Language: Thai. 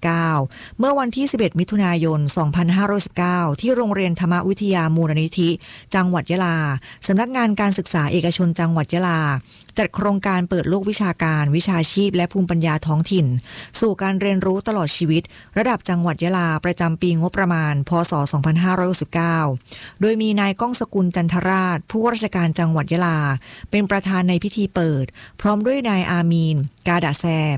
เมื่อวันที่11มิถุนายน2519ที่โรงเรียนธรรมวิทยามูลนิธิจังหวัดยะลาสำนักงานการศึกษาเอกชนจังหวัดยะลาจัดโครงการเปิดโลกวิชาการวิชาชีพและภูมิปัญญาท้องถิ่นสู่การเรียนรู้ตลอดชีวิตระดับจังหวัดยะลาประจำปีงบประมาณพ.ศ. 2569โดยมีนายก้องสกุลจันทราชผู้ว่าราชการจังหวัดยะลาเป็นประธานในพิธีเปิดพร้อมด้วยนายอามีนกาดะแซ